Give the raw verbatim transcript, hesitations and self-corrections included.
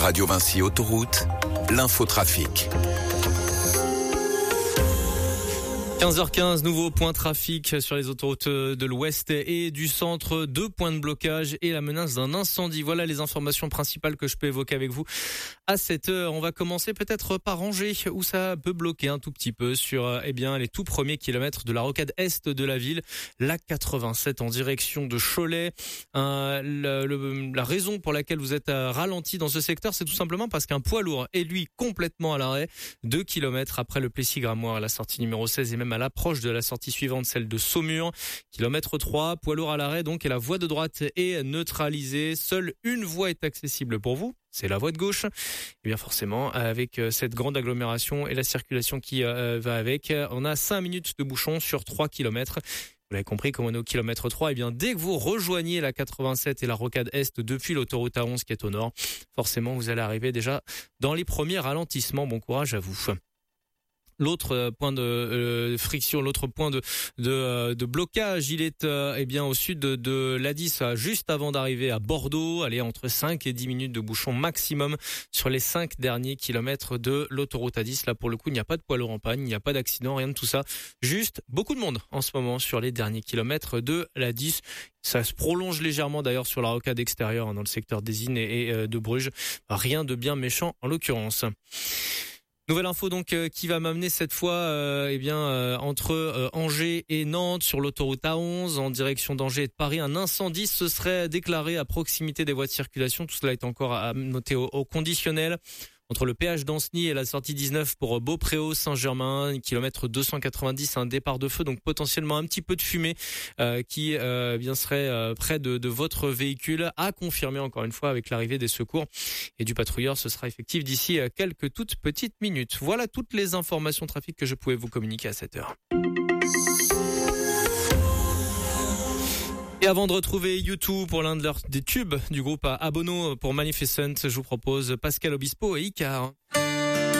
Radio Vinci Autoroute, l'infotrafic. quinze heures quinze, nouveau point trafic sur les autoroutes de l'Ouest et du centre. Deux points de blocage et la menace d'un incendie. Voilà les informations principales que je peux évoquer avec vous à cette heure. On va commencer peut-être par Angers où ça peut bloquer un tout petit peu sur eh bien les tout premiers kilomètres de la rocade est de la ville. La quatre-vingt-sept en direction de Cholet. Euh, le, le, la raison pour laquelle vous êtes ralenti dans ce secteur, c'est tout simplement parce qu'un poids lourd est lui complètement à l'arrêt. Deux kilomètres après le Plessis-Gramoire à la sortie numéro seize et même à l'approche de la sortie suivante, celle de Saumur. Kilomètre trois, poids lourd à l'arrêt donc et la voie de droite est neutralisée. Seule une voie est accessible pour vous. C'est la voie de gauche. Et bien forcément, avec cette grande agglomération et la circulation qui euh, va avec, on a cinq minutes de bouchon sur trois kilomètres. Vous l'avez compris, comme on est au kilomètre trois, et bien dès que vous rejoignez la quatre-vingt-sept et la rocade est depuis l'autoroute A onze qui est au nord, forcément vous allez arriver déjà dans les premiers ralentissements. Bon courage à vous. L'autre point de euh, friction, l'autre point de de, euh, de blocage, il est euh, eh bien au sud de, de l'A dix, juste avant d'arriver à Bordeaux. Allez, entre cinq et dix minutes de bouchon maximum sur les cinq derniers kilomètres de l'autoroute A dix. Là, pour le coup, il n'y a pas de poids lourd en panne, il n'y a pas d'accident, rien de tout ça. Juste beaucoup de monde en ce moment sur les derniers kilomètres de l'A dix. Ça se prolonge légèrement d'ailleurs sur la rocade extérieure hein, dans le secteur des Innes et, et euh, de Bruges. Rien de bien méchant en l'occurrence. Nouvelle info donc euh, qui va m'amener cette fois euh, eh bien euh, entre euh, Angers et Nantes sur l'autoroute A onze en direction d'Angers et de Paris. Un incendie se serait déclaré à proximité des voies de circulation. Tout cela est encore à noter au, au conditionnel. Entre le péage d'Anceny et la sortie dix-neuf pour Beaupréau, Saint-Germain, kilomètre deux cent quatre-vingt-dix, un départ de feu, donc potentiellement un petit peu de fumée euh, qui euh, bien serait euh, près de, de votre véhicule, à confirmer encore une fois avec l'arrivée des secours et du patrouilleur. Ce sera effectif d'ici quelques toutes petites minutes. Voilà toutes les informations trafic que je pouvais vous communiquer à cette heure. Et avant de retrouver U deux pour l'un de leurs des tubes du groupe Abono pour Magnificent, je vous propose Pascal Obispo et Icar.